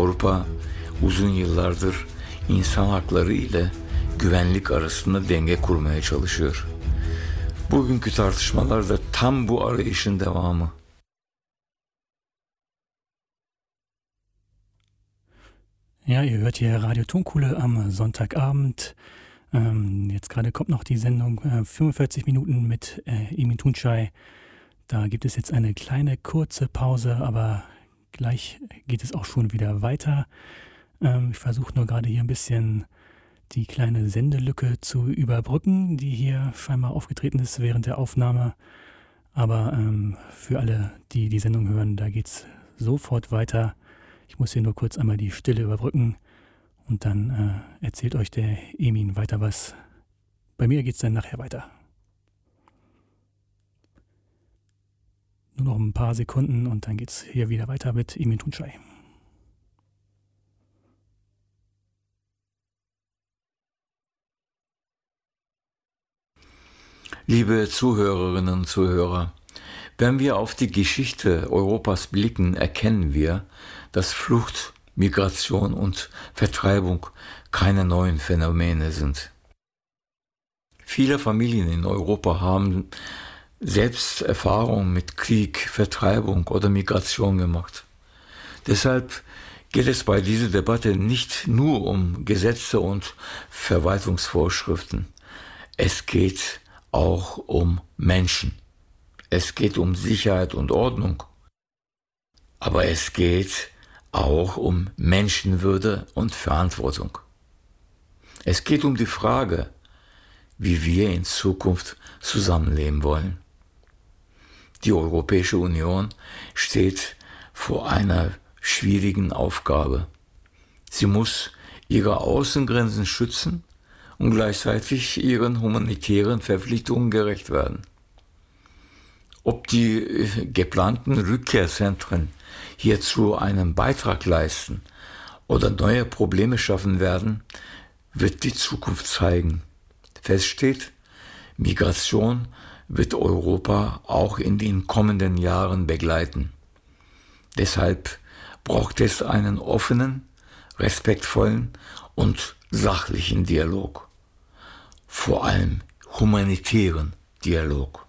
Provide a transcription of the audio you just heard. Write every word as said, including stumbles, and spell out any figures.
Avrupa uzun yıllardır insan hakları ile güvenlik arasında denge kurmaya çalışıyor. Bugünkü tartışmalar da tam bu arayışın devamı. Ja, ihr hört hier Radio Tonkuhle am Sonntagabend. Ähm, jetzt gerade kommt noch die Sendung äh, fünfundvierzig Minuten mit äh, Emin Tunçay. Da gibt es jetzt eine kleine kurze Pause, aber gleich geht es auch schon wieder weiter. Ähm, ich versuche nur gerade hier ein bisschen die kleine Sendelücke zu überbrücken, die hier scheinbar aufgetreten ist während der Aufnahme. Aber ähm, für alle, die die Sendung hören, da geht es sofort weiter. Ich muss hier nur kurz einmal die Stille überbrücken und dann äh, erzählt euch der Emin weiter was. Bei mir geht es dann nachher weiter. Nur noch ein paar Sekunden und dann geht es hier wieder weiter mit Emin Tunçay. Liebe Zuhörerinnen und Zuhörer, wenn wir auf die Geschichte Europas blicken, erkennen wir, dass Flucht, Migration und Vertreibung keine neuen Phänomene sind. Viele Familien in Europa haben selbst Erfahrungen mit Krieg, Vertreibung oder Migration gemacht. Deshalb geht es bei dieser Debatte nicht nur um Gesetze und Verwaltungsvorschriften. Es geht auch um Menschen. Es geht um Sicherheit und Ordnung. Aber es geht auch um Menschenwürde und Verantwortung. Es geht um die Frage, wie wir in Zukunft zusammenleben wollen. Die Europäische Union steht vor einer schwierigen Aufgabe. Sie muss ihre Außengrenzen schützen und gleichzeitig ihren humanitären Verpflichtungen gerecht werden. Ob die geplanten Rückkehrzentren hierzu einen Beitrag leisten oder neue Probleme schaffen werden, wird die Zukunft zeigen. Fest steht, Migration wird Europa auch in den kommenden Jahren begleiten. Deshalb braucht es einen offenen, respektvollen und sachlichen Dialog. Vor allem humanitären Dialog.